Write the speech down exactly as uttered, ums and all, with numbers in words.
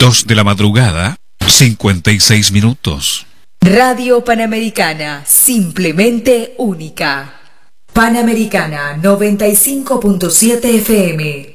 Dos de la madrugada, cincuenta y seis minutos. Radio Panamericana, simplemente única. Panamericana noventa y cinco punto siete F M.